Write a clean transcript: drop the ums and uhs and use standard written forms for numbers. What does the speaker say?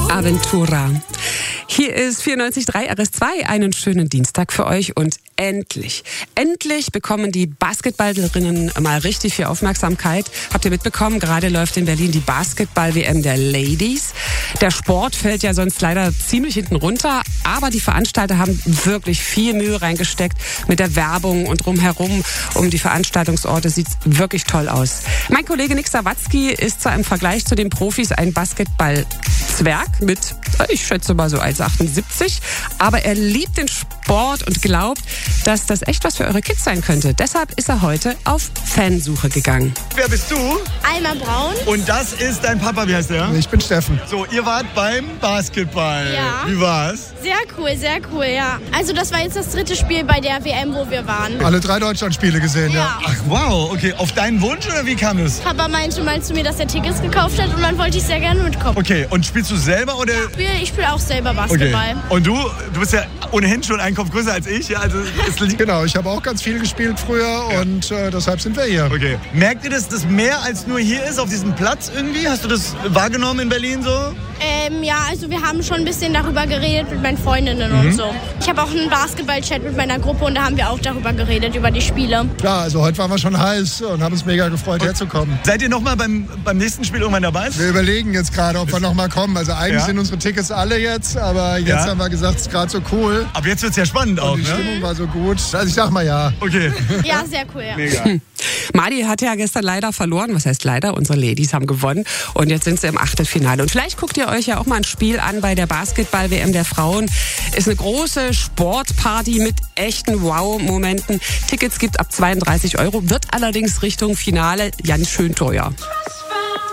Aventura. Hier ist 94.3 RS2. Einen schönen Dienstag für euch und endlich bekommen die Basketballerinnen mal richtig viel Aufmerksamkeit. Habt ihr mitbekommen, gerade läuft in Berlin die Basketball-WM der Ladies. Der Sport fällt ja sonst leider ziemlich hinten runter, aber die Veranstalter haben wirklich viel Mühe reingesteckt mit der Werbung und drumherum um die Veranstaltungsorte. Sieht wirklich toll aus. Mein Kollege Nick Sawatzki ist zwar im Vergleich zu den Profis ein Basketball-Zwerg mit, ich schätze mal so 1,78, aber er liebt den Sport und glaubt, dass das echt was für eure Kids sein könnte. Deshalb ist er heute auf Fansuche gegangen. Wer bist du? Alma Braun. Und das ist dein Papa, wie heißt der? Ich bin Steffen. So, ihr wart beim Basketball. Ja. Wie war's? Sehr cool, ja. Also das war jetzt das 3. Spiel bei der WM, wo wir waren. Alle 3 Deutschlandspiele gesehen, ja. Ach wow, okay. Auf deinen Wunsch oder wie kam es? Papa meinte mal zu mir, dass er Tickets gekauft hat und dann wollte ich sehr gerne mitkommen. Okay, und spielst du selber oder? Ich spiele auch selber Basketball. Okay. Und du bist ja ohnehin schon einen Kopf größer als ich. Ja, also Genau, ich habe auch ganz viel gespielt früher und deshalb sind wir hier. Okay. Merkt ihr, dass das mehr als nur hier ist, auf diesem Platz irgendwie? Hast du das wahrgenommen in Berlin so? Ja, also wir haben schon ein bisschen darüber geredet mit meinen Freundinnen und so. Ich habe auch einen Basketball-Chat mit meiner Gruppe und da haben wir auch darüber geredet, über die Spiele. Klar, also heute waren wir schon heiß und haben uns mega gefreut, herzukommen. Seid ihr nochmal beim nächsten Spiel irgendwann dabei? Wir überlegen jetzt gerade, ob wir nochmal kommen. Also eigentlich sind unsere Tickets alle jetzt, aber jetzt haben wir gesagt, es ist gerade so cool. Aber jetzt wird's ja spannend auch, Und die Stimmung war so gut. Also ich sag mal ja. Okay. Ja, sehr cool, ja. Mega. Madi hat ja gestern leider verloren. Was heißt leider? Unsere Ladies haben gewonnen. Und jetzt sind sie im Achtelfinale. Und vielleicht guckt ihr euch ja auch mal ein Spiel an bei der Basketball-WM der Frauen. Ist eine große Sportparty mit echten Wow-Momenten. Tickets gibt ab 32 €, wird allerdings Richtung Finale ganz schön teuer.